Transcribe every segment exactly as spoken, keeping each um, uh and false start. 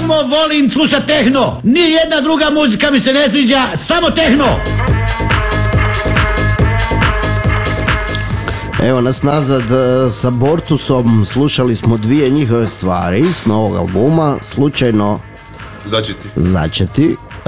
Samo volim slušat tehno. Nijedna druga muzika mi se ne sviđa, samo tehno. Evo nas nazad sa Bortusom, slušali smo dvije njihove stvari s novog albuma, slučajno Začeti. Začeti. Uh,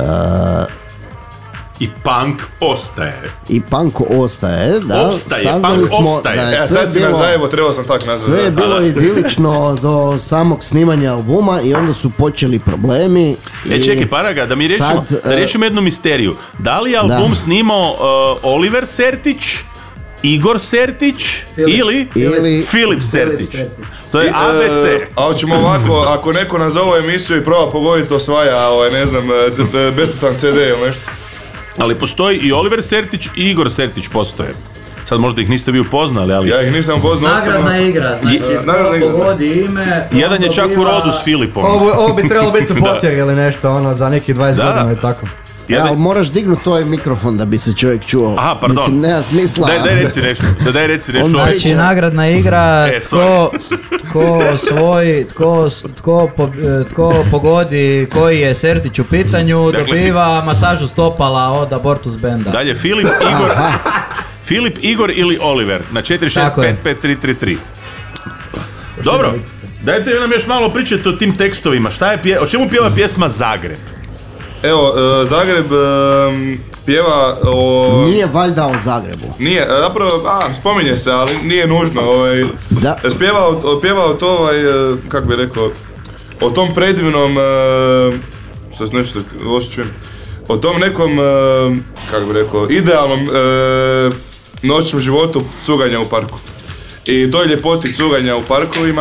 I punk ostaje. I punk ostaje, da. Opstaje, Saznali punk smo opstaje. da je E, sve sad si nas bilo, zajevo, trebao sam tak nazvat. sve je bilo idilično do samog snimanja albuma i onda su počeli problemi. E i čekaj, Paraga, da mi riješimo, sad, da riješimo jednu misteriju. Da li je album da. snimao uh, Oliver Sertić, Igor Sertić ili, Ili- Filip Sertić? To je I, A B C. e, a hoćemo ovako, ako neko nazove emisiju i proba pogoditi osvaja, ovaj, ne znam, e, besplatan ce de ili nešto. Ali postoji i Oliver Sertić i Igor Sertić postoje. Sad možda ih niste vi upoznali, ali Ja ih nisam poznao. Nagradna osobno. igra, znači Je- nagradna ko igra. pogodi ime... jedan je on čak u dobiva- rodu s Filipom. Ovo, ovo bi trebalo biti u potjeri ili nešto, ono, za nekih dvadeset Da. godina i tako. Ja, Jedan- ali moraš dignuti ovaj mikrofon da bi se čovjek čuo. Aha, pardon. Mislim, nema smisla. Daj, daj reci nešto, da daj reci nešto. On ovaj. Znači, nagradna igra, E, tko, tko osvoji, tko, tko, po- tko pogodi koji je Sertić u pitanju, Dakle, dobiva masažu stopala od Abortus Benda. Dalje, Filip, Igor, Filip, Igor ili Oliver na četiri šest Tako pet je. pet tri tri tri. Dobro, dajte nam još malo pričati o tim tekstovima. Šta je pje, o čemu pjeva pjesma Zagreb? Evo, e, Zagreb e, pjeva o... Nije valjda o Zagrebu. Nije, e, zapravo, a, spominje se, ali nije nužno, ovaj... Da. Spjeva o, pjeva o to, ovaj, e, kako bi rekao, o tom predivnom, e, sad nešto loše čujem, o tom nekom, e, kako bi rekao, idealnom e, noćnom životu cuganja u parku. I toj ljepoti cuganja u parkovima.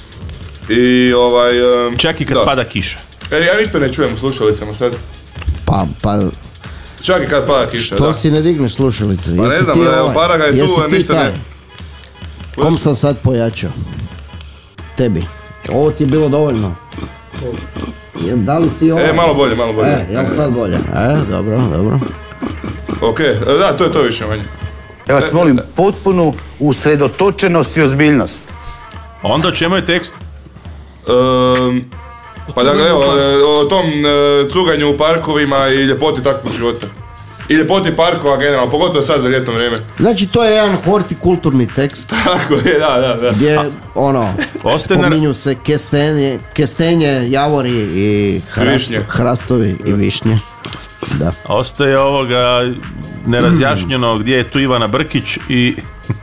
I ovaj... e, Čak i kad da. pada kiša. E, ja ništa ne čujem, slušali smo sad. Pa, pa, Čak i kad pada kiša, što da. si ne digneš slušalice? Pa ne Jesi znam, ti evo, ovaj? Paraga je tu, Jesi a ti ništa taj? ne. Kom sam sad pojačao? Tebi. Ovo ti je bilo dovoljno? Je, da li si ovo? E, malo bolje, malo bolje. E, jel sad bolje? E, dobro, dobro. Ok, e, da, to je to više manje. Ja vas molim potpunu usredotočenost i ozbiljnost. Onda o čemu je tekst? Um, pa dakle, evo, e, o tom e, cuganju u parkovima i ljepoti takvog života. I ljepoti parkova generalno, pogotovo sad za ljetno vrijeme. Znači, to je jedan hortikulturni tekst Tako je, da, da, da. gdje, ono, Ostaje na- spominju se kestenje, kestenje, javori i hrasto, Višnje. hrastovi i višnje. Da. Ostaje ovoga nerazjašnjeno gdje je tu Ivana Brkić i...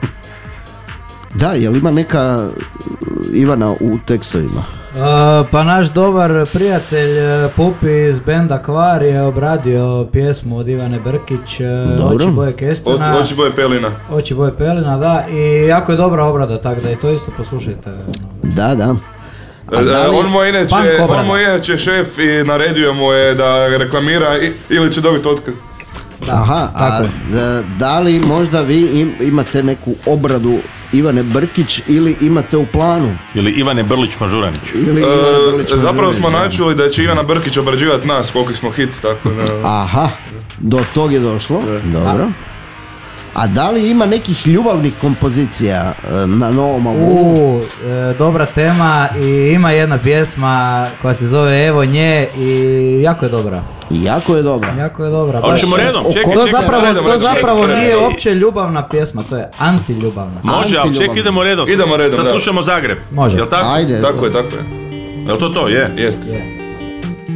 Da, jel ima neka Ivana u tekstovima? Uh, pa naš dobar prijatelj uh, Pupi iz benda Kvar je obradio pjesmu od Ivane Brkić, uh, Dobro. Oči boje Oči, Kestena, oči boje pelina. Oči boje Pelina, da, i jako je dobra obrada, tako da i to isto poslušajte. Da, da. A E, da li- on mu je inače, Punk obrada. on mu je inače šef i naredio mu je da reklamira i, ili će dobiti otkaz. Aha, a tako je. da, da li možda vi im, imate neku obradu Ivane Brkić ili imate u planu? Ili Ivane Brlić Mažuranić. Ili E, Ivana Brlić zapravo smo Mažuranić, da. načuli da će Ivana Brkić obrađivati nas, koliko smo hit, tako da... Aha, do tog je došlo, dobro. A da li ima nekih ljubavnih kompozicija e, na novom albumu? U, e, dobra tema i ima jedna pjesma koja se zove Evo nje i jako je dobra. Jako je dobra. Jako je dobra. A hoćemo baš- redom, o- čekaj, To čekaj, zapravo, redom, to redom, zapravo čekaj, nije redom. uopće ljubavna pjesma, to je antiljubavna. Može, ali Antiljubavno. čekaj, idemo redom. Idemo redom, Sad da. slušamo Zagreb. Može. Jel tako? Ajde. Tako je, tako je. Jel to to, je? Jeste. Je.